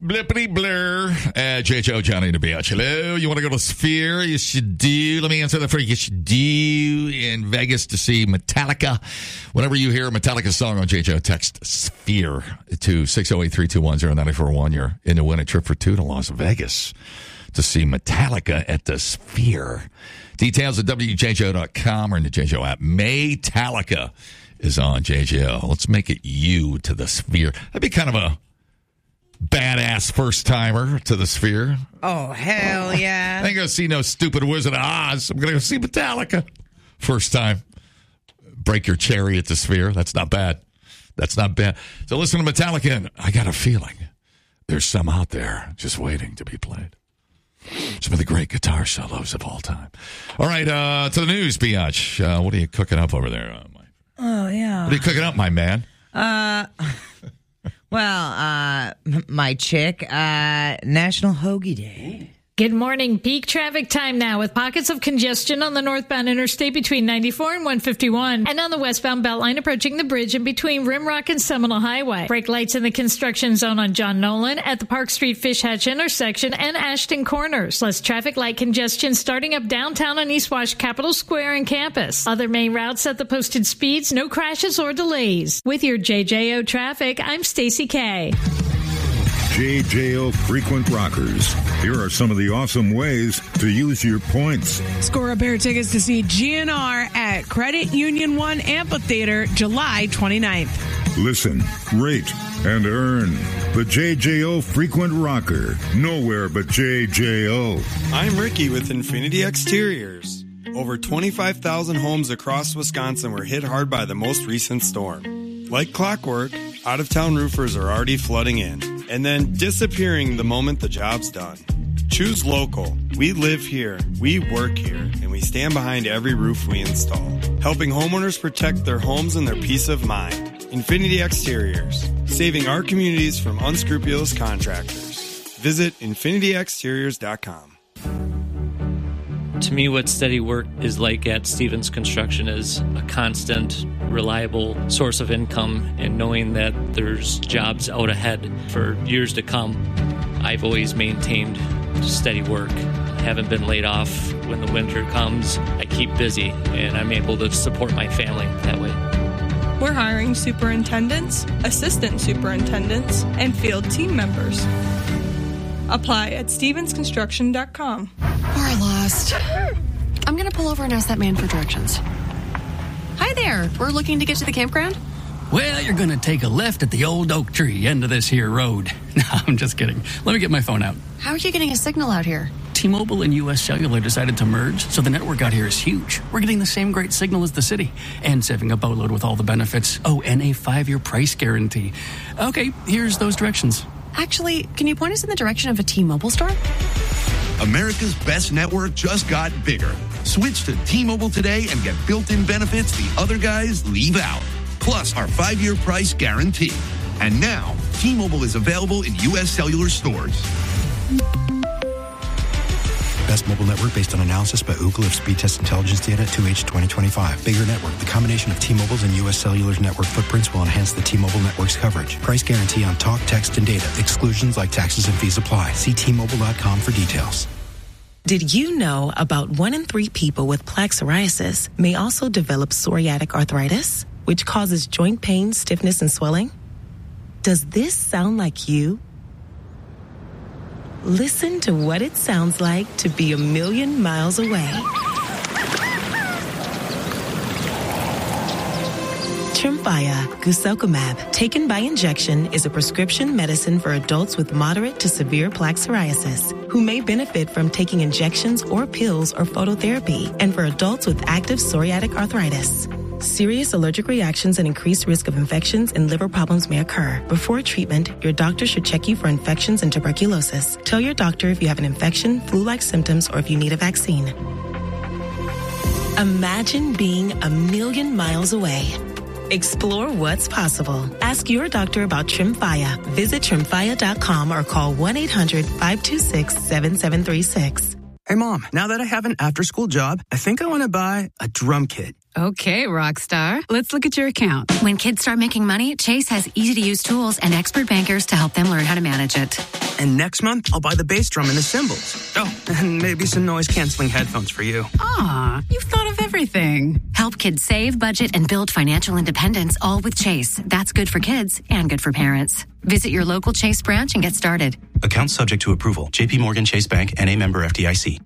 Blippity blur. JHO, Johnny to be out. Hello. You want to go to Sphere? You should do. Let me answer that for you. You should do in Vegas to see Metallica. Whenever you hear a Metallica song on JHO, text Sphere to 608-321-0941. You're in to win a trip for two to Las Vegas to see Metallica at the Sphere. Details at WJHO.com or in the JHO app. Metallica is on JHO. Let's make it you to the Sphere. That'd be kind of a badass first-timer to the Sphere. Oh, hell yeah. I ain't going to see no stupid Wizard of Oz. I'm going to go see Metallica. First time. Break your cherry at the Sphere. That's not bad. That's not bad. So listen to Metallica, and I got a feeling there's some out there just waiting to be played. Some of the great guitar solos of all time. All right, to the news, Biatch. What are you cooking up over there, Mike? Oh, yeah. What are you cooking up, my man? Well, my chick, National Hoagie Day. Good morning. Peak traffic time now with pockets of congestion on the northbound interstate between 94 and 151 and on the westbound Beltline approaching the bridge in between Rimrock and Seminole Highway. Brake lights in the construction zone on John Nolan at the Park Street Fish Hatch intersection and Ashton Corners. Less traffic light congestion starting up downtown on East Wash, Capitol Square and campus. Other main routes at the posted speeds, no crashes or delays. With your JJO traffic, I'm Stacy K. JJO Frequent Rockers. Here are some of the awesome ways to use your points. Score a pair of tickets to see GNR at Credit Union 1 Amphitheater, July 29th. Listen, rate, and earn. The JJO Frequent Rocker. Nowhere but JJO. I'm Ricky with Infinity Exteriors. Over 25,000 homes across Wisconsin were hit hard by the most recent storm. Like clockwork, out-of-town roofers are already flooding in and then disappearing the moment the job's done. Choose local. We live here, we work here, and we stand behind every roof we install, helping homeowners protect their homes and their peace of mind. Infinity Exteriors, saving our communities from unscrupulous contractors. Visit infinityexteriors.com. To me, what steady work is like at Stevens Construction is a constant, reliable source of income and knowing that there's jobs out ahead for years to come. I've always maintained steady work. I haven't been laid off. When the winter comes, I keep busy and I'm able to support my family that way. We're hiring superintendents, assistant superintendents, and field team members. Apply at stevensconstruction.com. We're lost. I'm going to pull over and ask that man for directions. Hi there. We're looking to get to the campground. Well, you're going to take a left at the old oak tree end of this here road. No, I'm just kidding. Let me get my phone out. How are you getting a signal out here? T-Mobile and U.S. Cellular decided to merge, so the network out here is huge. We're getting the same great signal as the city and saving a boatload with all the benefits. Oh, and a 5-year price guarantee. Okay, here's those directions. Actually, can you point us in the direction of a T-Mobile store? America's best network just got bigger. Switch to T-Mobile today and get built-in benefits the other guys leave out. Plus our 5-year price guarantee. And now, T-Mobile is available in U.S. Cellular stores. Best mobile network based on analysis by Ookla of speed test intelligence data at 2H 2025. Bigger network. The combination of T-Mobile's and U.S. Cellular's network footprints will enhance the T-Mobile network's coverage. Price guarantee on talk, text, and data. Exclusions like taxes and fees apply. See T-Mobile.com for details. Did you know about 1 in 3 people with plaque psoriasis may also develop psoriatic arthritis, which causes joint pain, stiffness, and swelling? Does this sound like you? Listen to what it sounds like to be a million miles away. Tremfya guselkumab, taken by injection, is a prescription medicine for adults with moderate to severe plaque psoriasis who may benefit from taking injections or pills or phototherapy, and for adults with active psoriatic arthritis. Serious allergic reactions and increased risk of infections and liver problems may occur. Before treatment, your doctor should check you for infections and tuberculosis. Tell your doctor if you have an infection, flu-like symptoms, or if you need a vaccine. Imagine being a million miles away. Explore what's possible. Ask your doctor about Tremfya. Visit Tremfya.com or call 1-800-526-7736. Hey, Mom, now that I have an after-school job, I think I want to buy a drum kit. Okay, rock star. Let's look at your account. When kids start making money, Chase has easy-to-use tools and expert bankers to help them learn how to manage it. And next month, I'll buy the bass drum and the cymbals. Oh, and maybe some noise-canceling headphones for you. Aw, you've thought of everything. Help kids save, budget, and build financial independence, all with Chase. That's good for kids and good for parents. Visit your local Chase branch and get started. Account subject to approval. J.P. Morgan Chase Bank, N.A. member FDIC.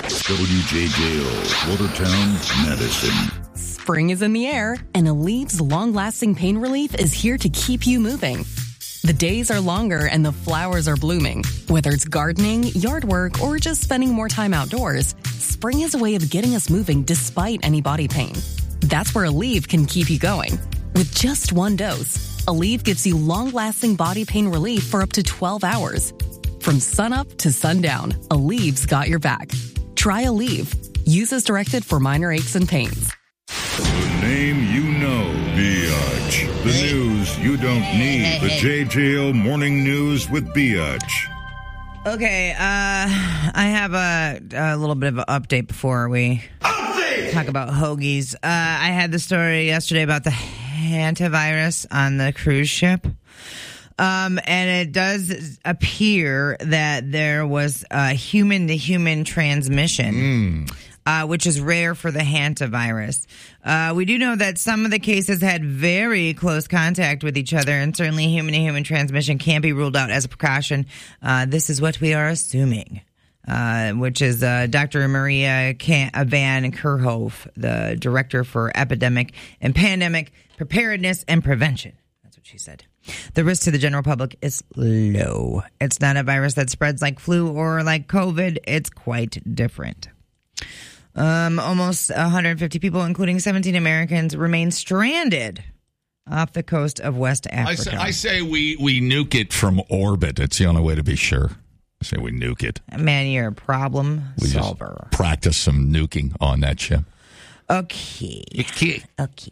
WJJO, Watertown, Madison. Spring is in the air, and Aleve long-lasting pain relief is here to keep you moving. The days are longer and the flowers are blooming. Whether it's gardening, yard work, or just spending more time outdoors, spring has a way of getting us moving despite any body pain. That's where Aleve can keep you going. With just one dose, Aleve gives you long-lasting body pain relief for up to 12 hours. From sunup to sundown, Aleve's got your back. Try Aleve. Use as directed for minor aches and pains. The name you know, Biatch. The news you don't need. The JJO Morning News with Biatch. Okay, I have a little bit of an update before we talk about hoagies. I had the story yesterday about the hantavirus on the cruise ship. And it does appear that there was human-to-human transmission, which is rare for the hantavirus. We do know that some of the cases had very close contact with each other, and certainly human-to-human transmission can't be ruled out as a precaution. This is what we are assuming, which is Dr. Maria Van Kerhove, the Director for Epidemic and Pandemic Preparedness and Prevention. That's what she said. The risk to the general public is low. It's not a virus that spreads like flu or like COVID. It's quite different. Almost 150 people, including 17 Americans, remain stranded off the coast of West Africa. I say we nuke it from orbit. It's the only way to be sure. I say we nuke it. Man, you're a problem solver. Just practice some nuking on that ship. Okay. Okay.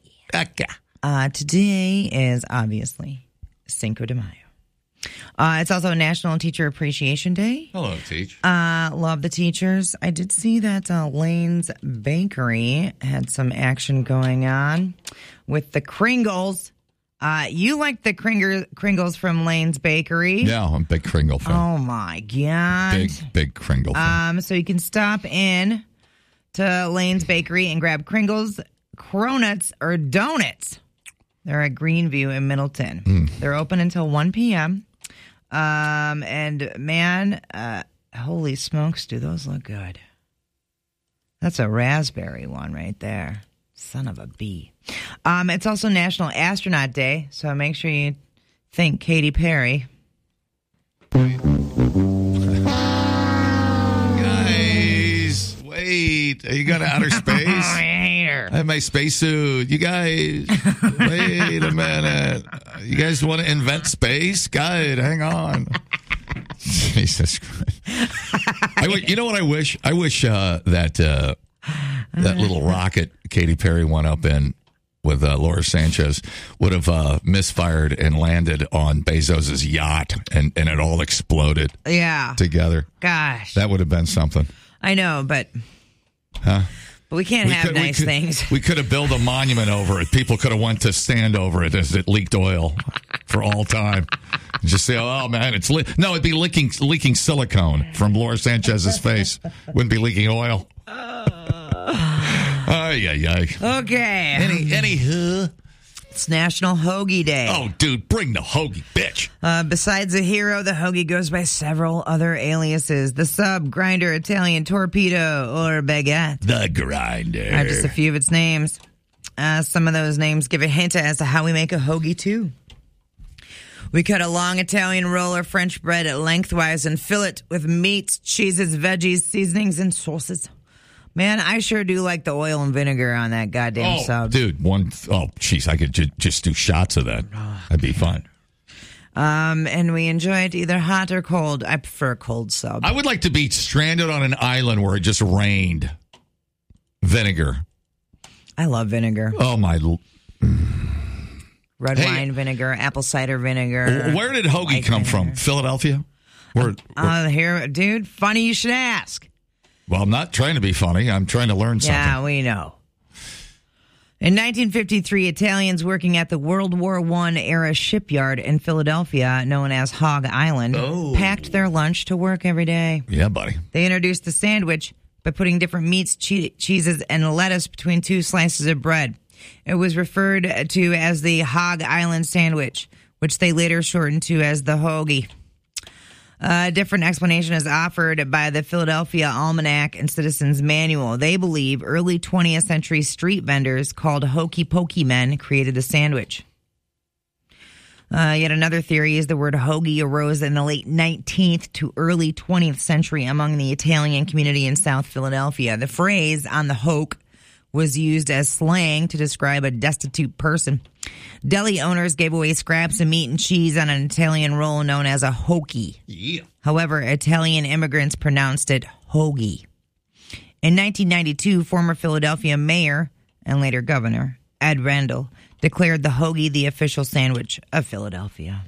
Today is obviously Cinco de Mayo. It's also National Teacher Appreciation Day. Hello, Teach. Love the teachers. I did see that Lane's Bakery had some action going on with the Kringles. You like the Kringles from Lane's Bakery? Yeah, I'm a big Kringle fan. Oh, my God. Big Kringle fan. So you can stop in to Lane's Bakery and grab Kringles, Cronuts, or donuts. They're at Greenview in Middleton. They're open until 1 p.m. And man, holy smokes, do those look good. That's a raspberry one right there. Son of a bee. It's also National Astronaut Day, so make sure you think Katy Perry. Guys, wait. You got outer space? I have my spacesuit. You guys, wait a minute. You guys want to invent space? Guide, hang on. Jesus Christ. You know what I wish? I wish that little rocket Katy Perry went up in with Laura Sanchez would have misfired and landed on Bezos's yacht and it all exploded. Yeah. Together. Gosh. That would have been something. I know, but... Huh? But we can't have nice things. We could have built a monument over it. People could have went to stand over it as it leaked oil for all time. Just say, oh, man, it's no, it'd be leaking silicone from Laura Sanchez's face. Wouldn't be leaking oil. Ay. Okay. Anywho. It's National Hoagie Day. Oh, dude, bring the hoagie, bitch. Besides the hero, the hoagie goes by several other aliases. The sub, grinder, Italian, torpedo, or baguette. The grinder. Are just a few of its names. Some of those names give a hint as to how we make a hoagie, too. We cut a long Italian roll or French bread lengthwise and fill it with meats, cheeses, veggies, seasonings, and sauces. Man, I sure do like the oil and vinegar on that goddamn sub. Dude, jeez, I could just do shots of that. That'd be fun. And we enjoy it either hot or cold. I prefer a cold sub. I would like to be stranded on an island where it just rained vinegar. I love vinegar. Oh, my... Red wine vinegar, apple cider vinegar. Where did hoagie come from? Philadelphia? Here, dude, funny you should ask. Well, I'm not trying to be funny. I'm trying to learn something. Yeah, we know. In 1953, Italians working at the World War I era shipyard in Philadelphia, known as Hog Island, packed their lunch to work every day. Yeah, buddy. They introduced the sandwich by putting different meats, cheeses, and lettuce between two slices of bread. It was referred to as the Hog Island sandwich, which they later shortened to as the hoagie. A different explanation is offered by the Philadelphia Almanac and Citizens Manual. They believe early 20th century street vendors called hokey pokey men created the sandwich. Yet another theory is the word hoagie arose in the late 19th to early 20th century among the Italian community in South Philadelphia. The phrase on the hoke was used as slang to describe a destitute person. Deli owners gave away scraps of meat and cheese on an Italian roll known as a hoagie. Yeah. However, Italian immigrants pronounced it hoagie. In 1992, former Philadelphia mayor and later governor Ed Randall declared the hoagie the official sandwich of Philadelphia.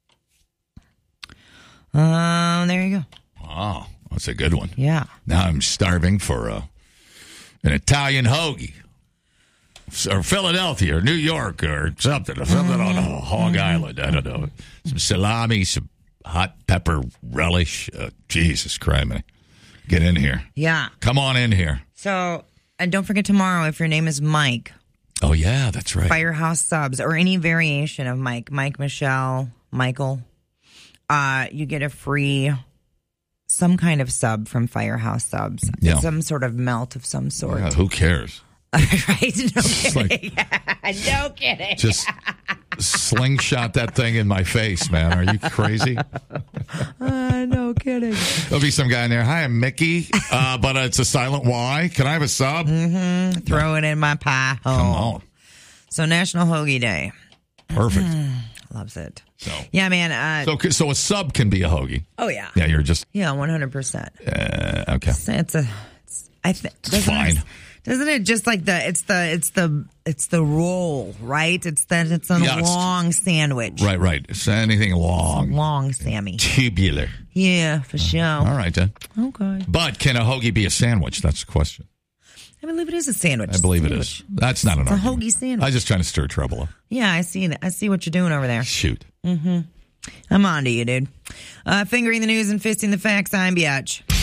There you go. Wow, that's a good one. Yeah. Now I'm starving for an Italian hoagie. Or Philadelphia or New York or something on Hog Island. I don't know. Some salami, some hot pepper relish. Jesus Christ, man. Get in here. Yeah. Come on in here. So, and don't forget tomorrow, if your name is Mike. Oh, yeah, that's right. Firehouse Subs or any variation of Mike, Michelle, Michael, you get a free, some kind of sub from Firehouse Subs. Yeah. Some sort of melt of some sort. Yeah, who cares? Right? No kidding. No kidding. Just slingshot that thing in my face, man. Are you crazy? No kidding. There'll be some guy in there. Hi, I'm Mickey, but it's a silent Y. Can I have a sub? Mm-hmm. Throw it in my pie hole. Come on. So National Hoagie Day. Perfect. Loves it. So yeah, man. So a sub can be a hoagie. Oh yeah. Yeah, you're just 100%. Okay. It's fine. Doesn't it just like it's the roll, right? It's a long sandwich. Right. It's anything long. Long Sammy. Tubular. Yeah, for sure. All right, then. Okay. But can a hoagie be a sandwich? That's the question. I believe it is a sandwich. I believe it is. That's not an argument. It's a hoagie sandwich. I'm just trying to stir trouble up. Yeah, I see that. I see what you're doing over there. Shoot. Mm-hmm. I'm on to you, dude. Fingering the news and fisting the facts, I'm Biatch.